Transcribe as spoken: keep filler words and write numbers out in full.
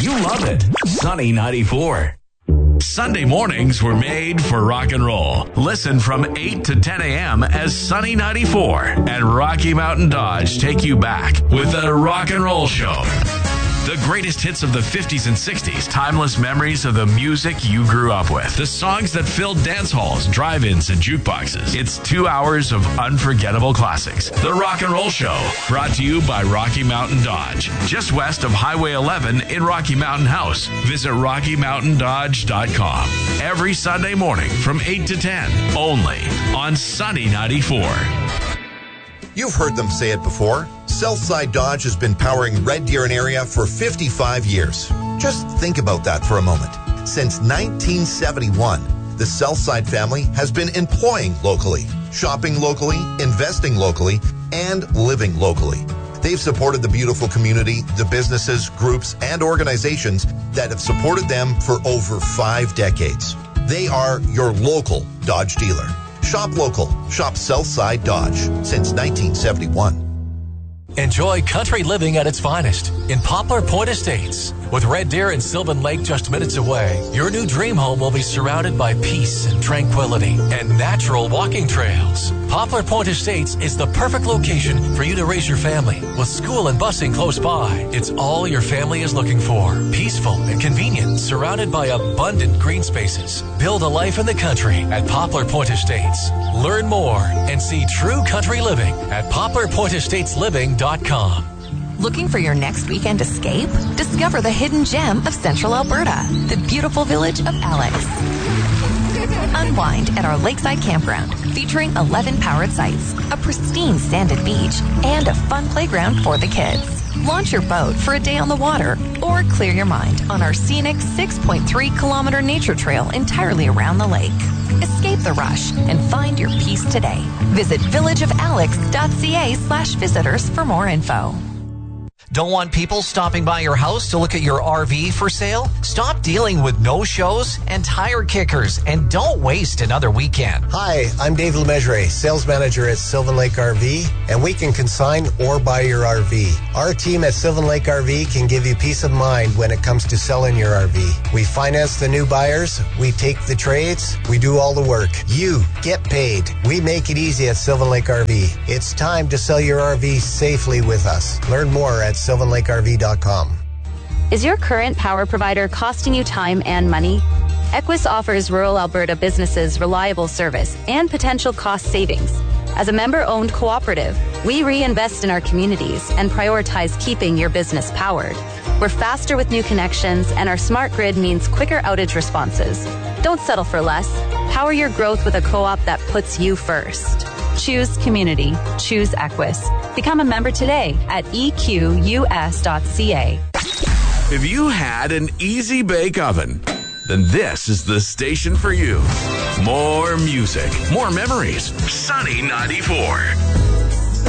You love it. Sunny ninety-four. Sunday mornings were made for rock and roll. Listen from eight to ten a.m. as Sunny ninety-four and Rocky Mountain Dodge take you back with the Rock and Roll Show. The greatest hits of the fifties and sixties, timeless memories of the music you grew up with, the songs that filled dance halls, drive-ins, and jukeboxes. It's two hours of unforgettable classics. The Rock and Roll Show, brought to you by Rocky Mountain Dodge, just west of Highway eleven in Rocky Mountain House. Visit rocky mountain dodge dot com. Every Sunday morning from eight to ten, only on Sunny ninety-four. You've heard them say it before. Southside Dodge has been powering Red Deer and area for fifty-five years. Just think about that for a moment. Since nineteen seventy-one, the Southside family has been employing locally, shopping locally, investing locally, and living locally. They've supported the beautiful community, the businesses, groups, and organizations that have supported them for over five decades. They are your local Dodge dealer. Shop local. Shop Southside Dodge since nineteen seventy-one. Enjoy country living at its finest in Poplar Point Estates. With Red Deer and Sylvan Lake just minutes away, your new dream home will be surrounded by peace and tranquility and natural walking trails. Poplar Point Estates is the perfect location for you to raise your family. With school and busing close by, it's all your family is looking for. Peaceful and convenient, surrounded by abundant green spaces. Build a life in the country at Poplar Point Estates. Learn more and see true country living at poplar point estates living dot com. Looking for your next weekend escape? Discover the hidden gem of Central Alberta, the beautiful village of Alex. Unwind at our lakeside campground, featuring eleven powered sites, a pristine sanded beach, and a fun playground for the kids. Launch your boat for a day on the water, or clear your mind on our scenic six point three kilometer nature trail entirely around the lake. Escape the rush and find your peace today. Visit villageofalex.ca slash visitors for more info. Don't want people stopping by your house to look at your R V for sale? Stop dealing with no-shows and tire kickers, and don't waste another weekend. Hi, I'm Dave Lemessurier, sales manager at Sylvan Lake R V, and we can consign or buy your R V. Our team at Sylvan Lake R V can give you peace of mind when it comes to selling your R V. We finance the new buyers, we take the trades, we do all the work. You get paid. We make it easy at Sylvan Lake R V. It's time to sell your R V safely with us. Learn more at sylvan lake r v dot com. Is your current power provider costing you time and money? Equus offers rural Alberta businesses reliable service and potential cost savings. As a member-owned cooperative, we reinvest in our communities and prioritize keeping your business powered. We're faster with new connections, and our smart grid means quicker outage responses. Don't settle for less. Power your growth with a co-op that puts you first. Choose community. Choose Equus. Become a member today at e q u s dot c a. If you had an easy bake oven, then this is the station for you. More music, more memories. Sunny ninety-four.